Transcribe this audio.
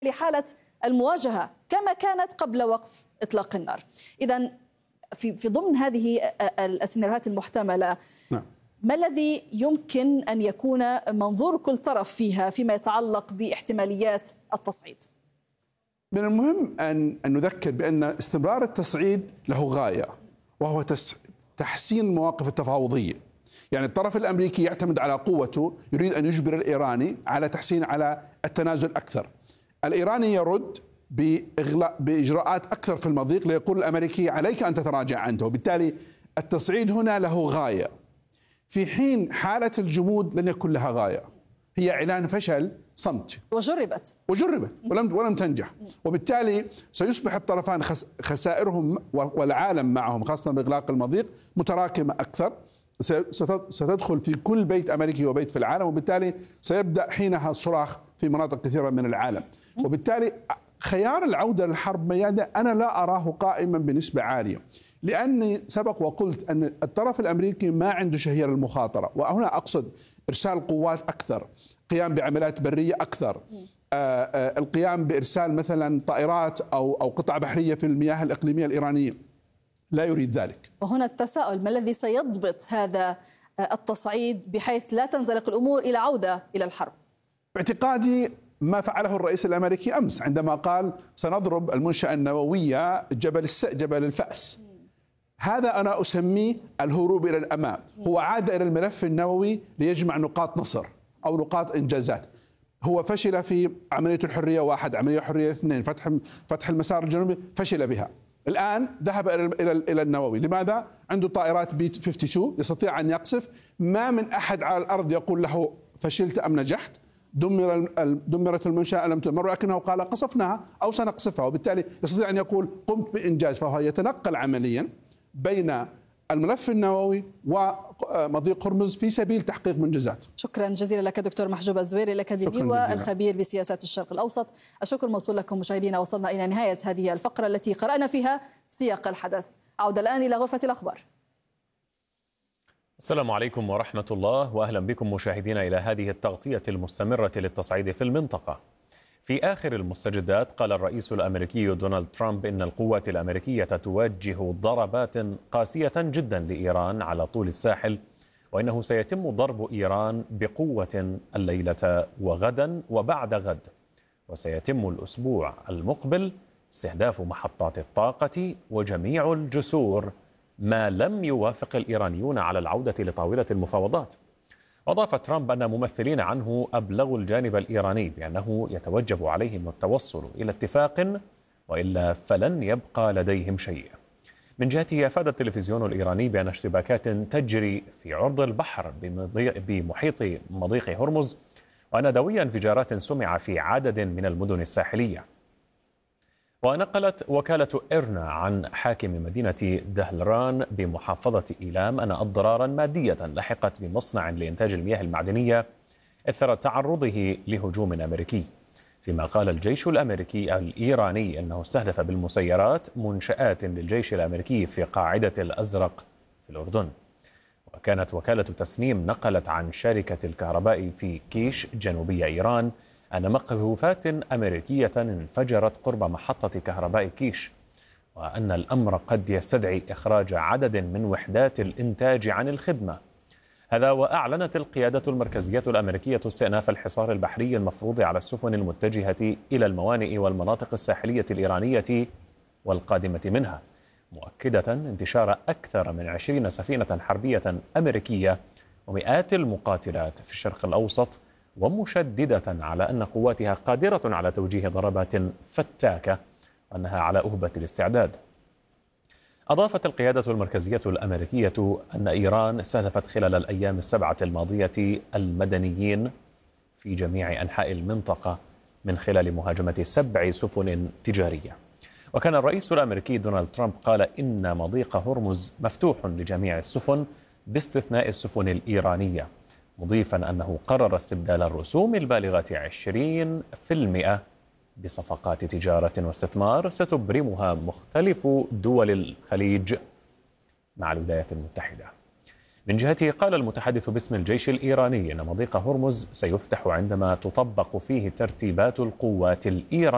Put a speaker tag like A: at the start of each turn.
A: لحالة المواجهة كما كانت قبل وقف إطلاق النار. إذن في ضمن هذه السيناريوهات المحتملة، نعم، ما الذي يمكن أن يكون منظور كل طرف فيها فيما يتعلق باحتماليات التصعيد؟
B: من المهم أن نذكر بأن استمرار التصعيد له غاية، وهو تحسين المواقف التفاوضية. يعني الطرف الأمريكي يعتمد على قوته، يريد أن يجبر الإيراني على التنازل أكثر. الإيراني يرد بإجراءات أكثر في المضيق، ليقول الأمريكي عليك أن تتراجع عنه، وبالتالي التصعيد هنا له غاية، في حين حالة الجمود لن يكون لها غاية، هي إعلان فشل صمت.
A: وجربت
B: ولم تنجح، وبالتالي سيصبح الطرفان خسائرهم والعالم معهم، خاصة بإغلاق المضيق، متراكمة أكثر، ستدخل في كل بيت أمريكي وبيت في العالم، وبالتالي سيبدأ حينها الصراخ في مناطق كثيرة من العالم. وبالتالي خيار العودة للحرب ميادة أنا لا أراه قائما بنسبة عالية، لأني سبق وقلت أن الطرف الأمريكي ما عنده شهية للمخاطرة، وهنا أقصد إرسال قوات أكثر، قيام بعمليات برية أكثر، القيام بإرسال مثلا طائرات أو قطع بحرية في المياه الإقليمية الإيرانية، لا يريد ذلك.
A: وهنا التساؤل، ما الذي سيضبط هذا التصعيد بحيث لا تنزلق الأمور إلى عودة إلى الحرب؟
B: باعتقادي ما فعله الرئيس الأمريكي أمس عندما قال سنضرب المنشأة النووية جبل الفأس. هذا أنا أسميه الهروب إلى الأمام. هو عاد إلى الملف النووي ليجمع نقاط نصر أو نقاط إنجازات. هو فشل في عملية الحرية 1، عملية الحرية 2، فتح المسار الجنوبي، فشل بها. الآن ذهب إلى النووي. لماذا؟ عنده طائرات بي 52 يستطيع أن يقصف. ما من أحد على الأرض يقول له فشلت أم نجحت، دمرت المنشأة لم تدمر، ولكنه قال قصفناها أو سنقصفها، وبالتالي يستطيع أن يقول قمت بإنجاز. فهو يتنقل عمليا بين الملف النووي ومضيق هرمز في سبيل تحقيق منجزات.
A: شكرا جزيلا لك دكتور محجوب الزويري، الأكاديمي والخبير بسياسات الشرق الأوسط. الشكر موصول لكم مشاهدينا. وصلنا إلى نهاية هذه الفقرة التي قرأنا فيها سياق الحدث. عودة الآن إلى غرفة الأخبار.
C: السلام عليكم ورحمة الله، وأهلا بكم مشاهدينا إلى هذه التغطية المستمرة للتصعيد في المنطقة. في آخر المستجدات قال الرئيس الأمريكي دونالد ترامب إن القوات الأمريكية توجه ضربات قاسية جدا لإيران على طول الساحل، وإنه سيتم ضرب إيران بقوة الليلة وغدا وبعد غد، وسيتم الأسبوع المقبل استهداف محطات الطاقة وجميع الجسور ما لم يوافق الإيرانيون على العودة لطاولة المفاوضات. وأضاف ترامب أن ممثلين عنه أبلغوا الجانب الإيراني بأنه يتوجب عليهم التوصل إلى اتفاق، وإلا فلن يبقى لديهم شيء. من جهته أفاد التلفزيون الإيراني بأن اشتباكات تجري في عرض البحر بمحيط مضيق هرمز، وأن دوي انفجارات سمع في عدد من المدن الساحلية. ونقلت وكالة إيرنا عن حاكم مدينة دهلران بمحافظة إيلام أن أضرارا مادية لحقت بمصنع لإنتاج المياه المعدنية إثر تعرضه لهجوم أمريكي، فيما قال الجيش الأمريكي الإيراني أنه استهدف بالمسيرات منشآت للجيش الأمريكي في قاعدة الأزرق في الأردن. وكانت وكالة تسنيم نقلت عن شركة الكهرباء في كيش جنوبي إيران أن مقذوفات أمريكية انفجرت قرب محطة كهرباء كيش، وأن الأمر قد يستدعي إخراج عدد من وحدات الإنتاج عن الخدمة. هذا وأعلنت القيادة المركزية الأمريكية استئناف الحصار البحري المفروض على السفن المتجهة إلى الموانئ والمناطق الساحلية الإيرانية والقادمة منها، مؤكدة انتشار أكثر من 20 سفينة حربية أمريكية ومئات المقاتلات في الشرق الأوسط، ومشددة على أن قواتها قادرة على توجيه ضربات فتاكة وأنها على أهبة الاستعداد. أضافت القيادة المركزية الأمريكية أن إيران استهدفت خلال الأيام السبعة الماضية المدنيين في جميع أنحاء المنطقة من خلال مهاجمة 7 سفن تجارية. وكان الرئيس الأمريكي دونالد ترامب قال إن مضيق هرمز مفتوح لجميع السفن باستثناء السفن الإيرانية، مضيفا أنه قرر استبدال الرسوم البالغة 20% بصفقات تجارة واستثمار ستبرمها مختلف دول الخليج مع الولايات المتحدة. من جهته قال المتحدث باسم الجيش الإيراني أن مضيق هرمز سيفتح عندما تطبق فيه ترتيبات القوات الإيرانية